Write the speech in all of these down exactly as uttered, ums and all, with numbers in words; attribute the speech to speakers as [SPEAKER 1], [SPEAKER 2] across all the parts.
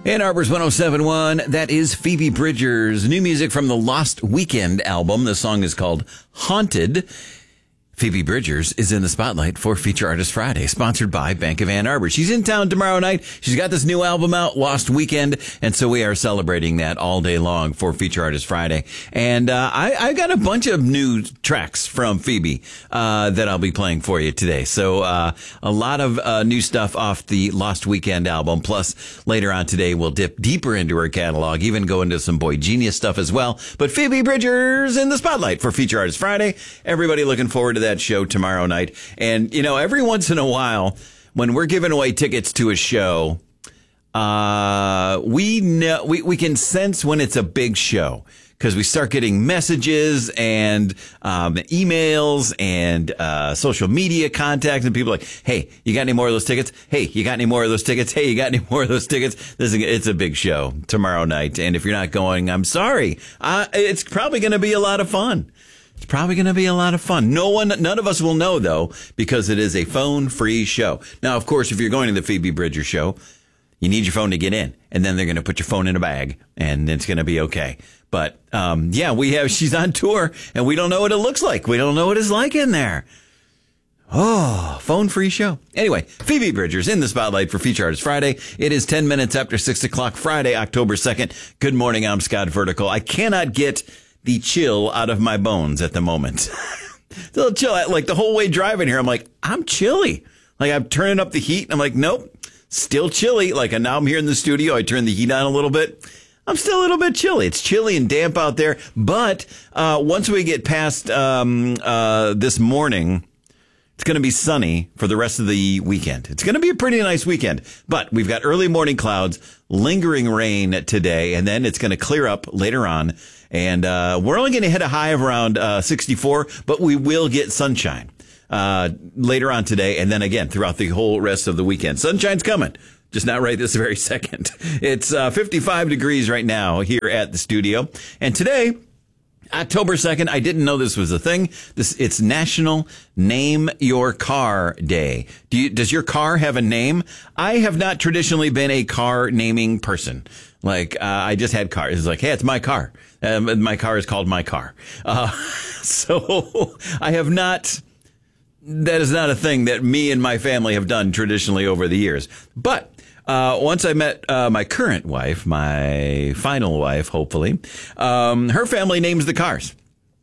[SPEAKER 1] Ann Arbor's one oh seven point one, that is Phoebe Bridgers. New music from the Lost Weekend album. The song is called Haunted. Phoebe Bridgers is in the spotlight for Feature Artist Friday, sponsored by Bank of Ann Arbor. She's in town tomorrow night. She's got this new album out, Lost Weekend, and so we are celebrating that all day long for Feature Artist Friday. And uh, I, I got a bunch of new tracks from Phoebe uh, that I'll be playing for you today. So uh, a lot of uh, new stuff off the Lost Weekend album. Plus, later on today, we'll dip deeper into her catalog, even go into some Boy Genius stuff as well. But Phoebe Bridgers in the spotlight for Feature Artist Friday. Everybody looking forward to that show tomorrow night. And, you know, every once in a while, when we're giving away tickets to a show, uh, we know, we, we can sense when it's a big show because we start getting messages and um, emails and uh, social media contacts and people like, hey, you got any more of those tickets? Hey, you got any more of those tickets? Hey, you got any more of those tickets? This is, it's a big show tomorrow night. And if you're not going, I'm sorry. Uh, it's probably going to be a lot of fun. It's probably going to be a lot of fun. No one, none of us will know, though, because it is a phone-free show. Now, of course, if you're going to the Phoebe Bridgers show, you need your phone to get in, and then they're going to put your phone in a bag, and it's going to be okay. But, um, yeah, we have, she's on tour, and we don't know what it looks like. We don't know what it's like in there. Oh, phone-free show. Anyway, Phoebe Bridgers in the spotlight for Feature Artist Friday. It is ten minutes after six o'clock, Friday, October second. Good morning, I'm Scott Vertical. I cannot get the chill out of my bones at the moment. The little chill, like the whole way driving here, I'm like, I'm chilly. Like I'm turning up the heat. And I'm like, nope, still chilly. Like and now I'm here in the studio. I turn the heat on a little bit. I'm still a little bit chilly. It's chilly and damp out there. But uh, once we get past um, uh, this morning, it's going to be sunny for the rest of the weekend. It's going to be a pretty nice weekend. But we've got early morning clouds, lingering rain today, and then it's going to clear up later on. And uh, we're only going to hit a high of around uh, sixty-four, but we will get sunshine uh, later on today. And then again, throughout the whole rest of the weekend. Sunshine's coming, just not right this very second. It's uh, fifty-five degrees right now here at the studio. And today, October second, I didn't know this was a thing. This It's National Name Your Car Day. Do you, does your car have a name? I have not traditionally been a car naming person. Like, uh, I just had cars. It's like, hey, it's my car. Um, my car is called my car. Uh, so I have not, that is not a thing that me and my family have done traditionally over the years. But Uh, once I met uh, my current wife, my final wife, hopefully, um, her family names the cars.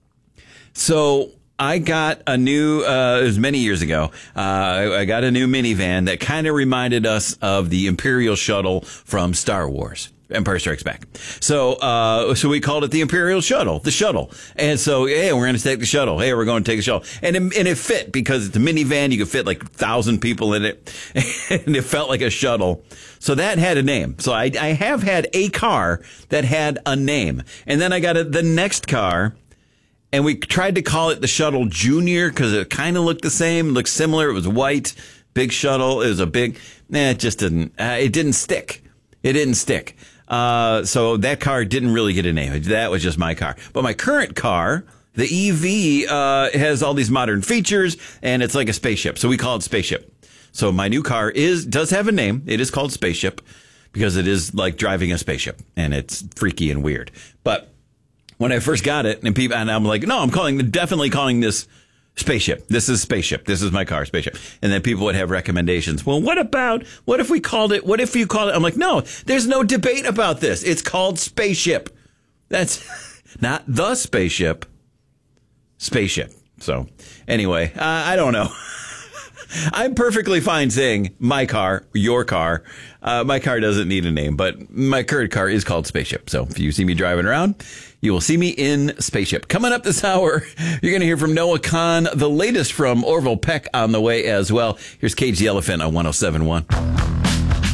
[SPEAKER 1] So I got a new, uh, it was many years ago, uh, I got a new minivan that kind of reminded us of the Imperial Shuttle from Star Wars. Empire Strikes Back. So, uh, so we called it the Imperial Shuttle, the shuttle. And so, hey, we're going to take the shuttle. Hey, we're going to take the shuttle. And it, and it fit because it's a minivan. You could fit like a thousand people in it. And it felt like a shuttle. So that had a name. So I, I have had a car that had a name. And then I got a, the next car. And we tried to call it the Shuttle Junior because it kind of looked the same, looked similar. It was white, big shuttle. It was a big, nah, it just didn't, uh, it didn't stick. It didn't stick. Uh, so that car didn't really get a name. That was just my car. But my current car, the E V, uh, has all these modern features and it's like a spaceship. So we call it Spaceship. So my new car is, does have a name. It is called Spaceship because it is like driving a spaceship and it's freaky and weird. But when I first got it and people, and I'm like, no, I'm calling, definitely calling this Spaceship. This is Spaceship. This is my car, Spaceship. And then people would have recommendations. Well, what about, what if we called it, what if you called it? I'm like, no, there's no debate about this. It's called Spaceship. That's not the Spaceship, Spaceship. So anyway, uh, I don't know. I'm perfectly fine saying my car, your car. Uh, my car doesn't need a name, but my current car is called Spaceship. So if you see me driving around, you will see me in Spaceship. Coming up this hour, you're going to hear from Noah Kahan, the latest from Orville Peck on the way as well. Here's Cage the Elephant on one oh seven point one.